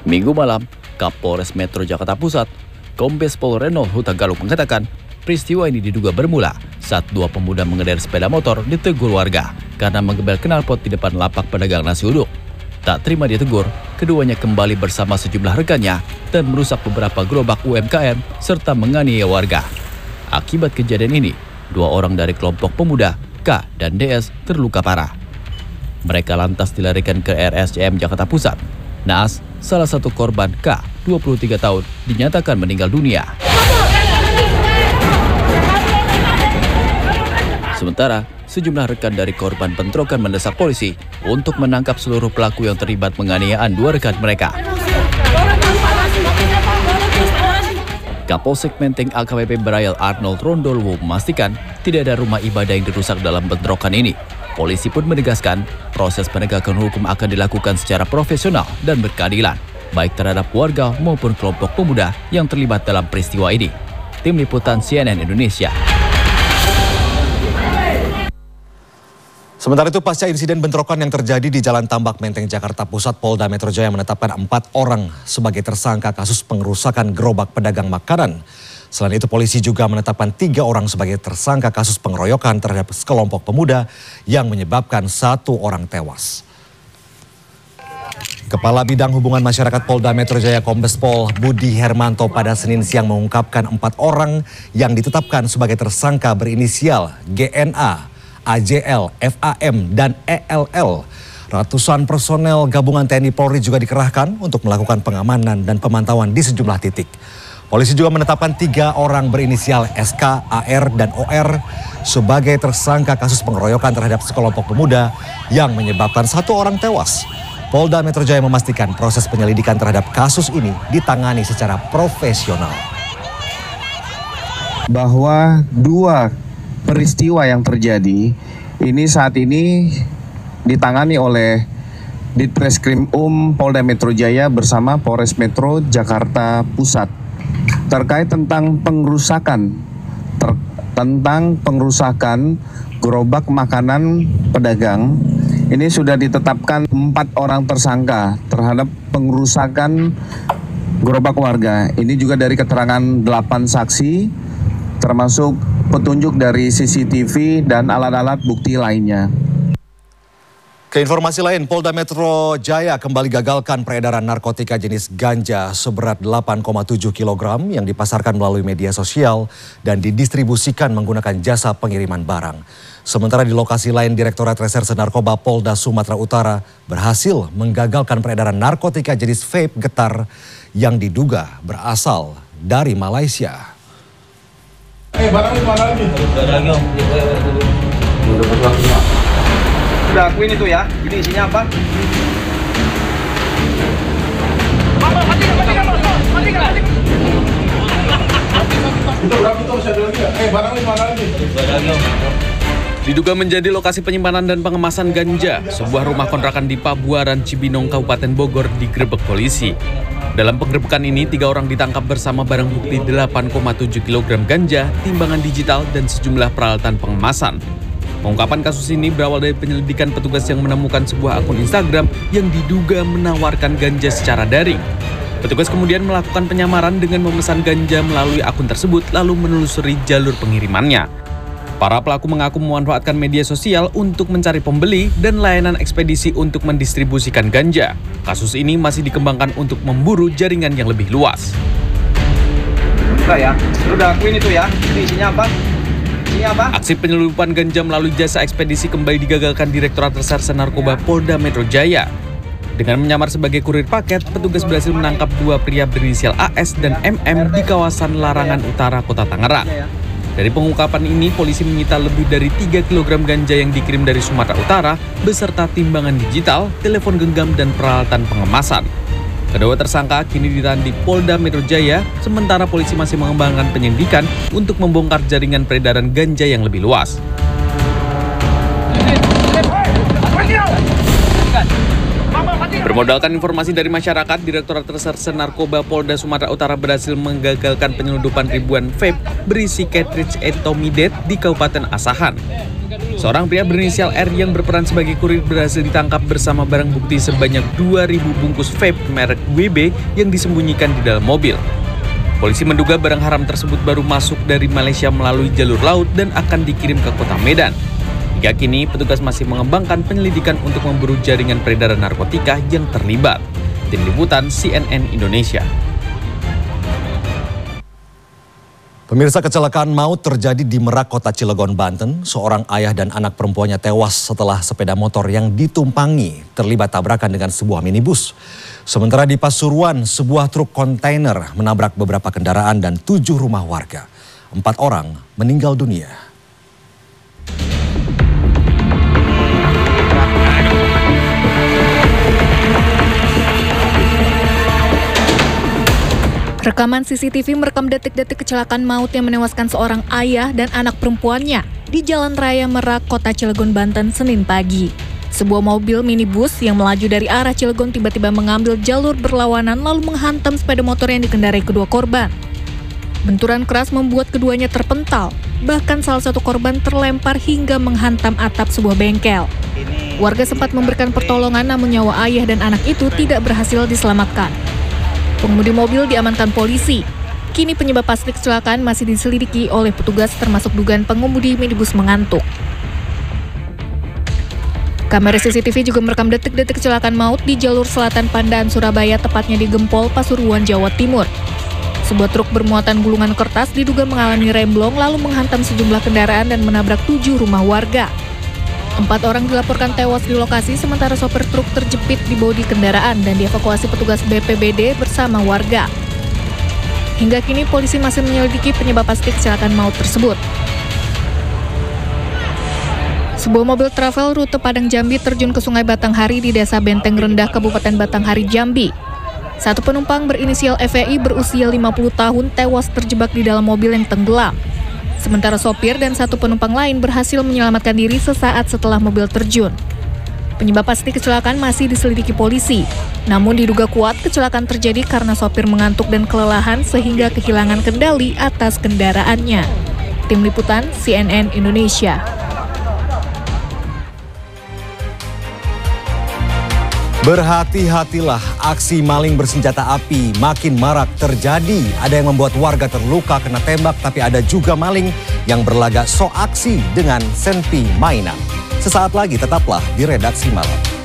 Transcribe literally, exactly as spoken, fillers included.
Minggu malam, Kapolres Metro Jakarta Pusat, Kombes Pol Renold Huta Galung mengatakan, peristiwa ini diduga bermula saat dua pemuda mengendarai sepeda motor ditegur warga karena mengebel knalpot di depan lapak pedagang nasi uduk. Tak terima ditegur, keduanya kembali bersama sejumlah rekannya dan merusak beberapa gerobak U M K M serta menganiaya warga. Akibat kejadian ini, dua orang dari kelompok pemuda, K dan D S, terluka parah. Mereka lantas dilarikan ke R S C M Jakarta Pusat. Naas, salah satu korban K, dua puluh tiga tahun, dinyatakan meninggal dunia. Sementara, sejumlah rekan dari korban bentrokan mendesak polisi untuk menangkap seluruh pelaku yang terlibat penganiayaan dua rekan mereka. Kapolsek Menteng A K B P Brayal Arnold Rondolwo memastikan tidak ada rumah ibadah yang dirusak dalam bentrokan ini. Polisi pun menegaskan proses penegakan hukum akan dilakukan secara profesional dan berkeadilan, baik terhadap warga maupun kelompok pemuda yang terlibat dalam peristiwa ini. Tim Liputan C N N Indonesia. Sementara itu, pasca insiden bentrokan yang terjadi di Jalan Tambak Menteng, Jakarta Pusat, Polda Metro Jaya menetapkan empat orang sebagai tersangka kasus pengerusakan gerobak pedagang makanan. Selain itu, polisi juga menetapkan tiga orang sebagai tersangka kasus pengeroyokan terhadap sekelompok pemuda yang menyebabkan satu orang tewas. Kepala Bidang Hubungan Masyarakat Polda Metro Jaya Kombes Pol Budi Hermanto pada Senin siang mengungkapkan empat orang yang ditetapkan sebagai tersangka berinisial G N A, A J L, F A M, dan E L L. Ratusan personel gabungan T N I Polri juga dikerahkan untuk melakukan pengamanan dan pemantauan di sejumlah titik. Polisi juga menetapkan tiga orang berinisial S K, A R, dan O R sebagai tersangka kasus pengeroyokan terhadap sekelompok pemuda yang menyebabkan satu orang tewas. Polda Metro Jaya memastikan proses penyelidikan terhadap kasus ini ditangani secara profesional. Bahwa dua peristiwa yang terjadi ini saat ini ditangani oleh Ditreskrim Um Polda Metro Jaya bersama Polres Metro Jakarta Pusat terkait tentang pengerusakan ter, tentang pengerusakan gerobak makanan pedagang. Ini sudah ditetapkan empat orang tersangka terhadap pengerusakan gerobak warga. Ini juga dari keterangan delapan saksi termasuk petunjuk dari C C T V dan alat-alat bukti lainnya. Ke informasi lain, Polda Metro Jaya kembali gagalkan peredaran narkotika jenis ganja seberat delapan koma tujuh kilogram yang dipasarkan melalui media sosial dan didistribusikan menggunakan jasa pengiriman barang. Sementara di lokasi lain, Direktorat Reserse Narkoba Polda Sumatera Utara berhasil menggagalkan peredaran narkotika jenis vape getar yang diduga berasal dari Malaysia. Eh, barang ini mana lagi? Barang yang udah akuin itu ya, ini isinya apa? Mama, matikan, matikan, matikan, matikan. Itu berapa itu bisa lagi ya? Eh, barang ini mana lagi? Barang yang Diduga menjadi lokasi penyimpanan dan pengemasan ganja, sebuah rumah kontrakan di Pabuaran, Cibinong, Kabupaten Bogor digerebek polisi. Dalam penggerebekan ini, tiga orang ditangkap bersama barang bukti delapan koma tujuh kilogram ganja, timbangan digital, dan sejumlah peralatan pengemasan. Pengungkapan kasus ini berawal dari penyelidikan petugas yang menemukan sebuah akun Instagram yang diduga menawarkan ganja secara daring. Petugas kemudian melakukan penyamaran dengan memesan ganja melalui akun tersebut lalu menelusuri jalur pengirimannya. Para pelaku mengaku memanfaatkan media sosial untuk mencari pembeli dan layanan ekspedisi untuk mendistribusikan ganja. Kasus ini masih dikembangkan untuk memburu jaringan yang lebih luas. Udah ya, udah akuin itu ya, ini isinya apa? Isinya apa? Aksi penyelundupan ganja melalui jasa ekspedisi kembali digagalkan Direktorat Reserse Narkoba Polda Metro Jaya. Dengan menyamar sebagai kurir paket, petugas berhasil menangkap dua pria berinisial A S dan M M di kawasan Larangan Utara, Kota Tangerang. Dari pengungkapan ini, polisi menyita lebih dari tiga kilogram ganja yang dikirim dari Sumatera Utara beserta timbangan digital, telepon genggam, dan peralatan pengemasan. Kedua tersangka kini ditahan di Polda Metro Jaya, sementara polisi masih mengembangkan penyelidikan untuk membongkar jaringan peredaran ganja yang lebih luas. Bermodalkan informasi dari masyarakat, Direktorat Reserse Narkoba Polda Sumatera Utara berhasil menggagalkan penyelundupan ribuan vape berisi cartridge etomidate di Kabupaten Asahan. Seorang pria berinisial R yang berperan sebagai kurir berhasil ditangkap bersama barang bukti sebanyak dua ribu bungkus vape merek W B yang disembunyikan di dalam mobil. Polisi menduga barang haram tersebut baru masuk dari Malaysia melalui jalur laut dan akan dikirim ke kota Medan. Hingga kini, petugas masih mengembangkan penyelidikan untuk memburu jaringan peredaran narkotika yang terlibat. Tim Liputan C N N Indonesia. Pemirsa, kecelakaan maut terjadi di Merak, Kota Cilegon, Banten. Seorang ayah dan anak perempuannya tewas setelah sepeda motor yang ditumpangi terlibat tabrakan dengan sebuah minibus. Sementara di Pasuruan, sebuah truk kontainer menabrak beberapa kendaraan dan tujuh rumah warga. Empat orang meninggal dunia. Rekaman C C T V merekam detik-detik kecelakaan maut yang menewaskan seorang ayah dan anak perempuannya di Jalan Raya Merak, Kota Cilegon, Banten, Senin pagi. Sebuah mobil minibus yang melaju dari arah Cilegon tiba-tiba mengambil jalur berlawanan lalu menghantam sepeda motor yang dikendarai kedua korban. Benturan keras membuat keduanya terpental, bahkan salah satu korban terlempar hingga menghantam atap sebuah bengkel. Warga sempat memberikan pertolongan namun nyawa ayah dan anak itu tidak berhasil diselamatkan. Pengemudi mobil diamankan polisi. Kini penyebab pasti kecelakaan masih diselidiki oleh petugas termasuk dugaan pengemudi minibus mengantuk. Kamera C C T V juga merekam detik-detik kecelakaan maut di jalur selatan Pandaan, Surabaya, tepatnya di Gempol, Pasuruan, Jawa Timur. Sebuah truk bermuatan gulungan kertas diduga mengalami remblong lalu menghantam sejumlah kendaraan dan menabrak tujuh rumah warga. Empat orang dilaporkan tewas di lokasi, sementara sopir truk terjepit di bodi kendaraan dan dievakuasi petugas B P B D bersama warga. Hingga kini polisi masih menyelidiki penyebab pasti kecelakaan maut tersebut. Sebuah mobil travel rute Padang Jambi terjun ke Sungai Batanghari di Desa Benteng Rendah, Kabupaten Batanghari, Jambi. Satu penumpang berinisial F E I berusia lima puluh tahun tewas terjebak di dalam mobil yang tenggelam. Sementara sopir dan satu penumpang lain berhasil menyelamatkan diri sesaat setelah mobil terjun. Penyebab pasti kecelakaan masih diselidiki polisi. Namun diduga kuat kecelakaan terjadi karena sopir mengantuk dan kelelahan sehingga kehilangan kendali atas kendaraannya. Tim Liputan C N N Indonesia. Berhati-hatilah, aksi maling bersenjata api makin marak terjadi. Ada yang membuat warga terluka kena tembak, tapi ada juga maling yang berlagak sok aksi dengan senpi mainan. Sesaat lagi tetaplah di Redaksi Malam.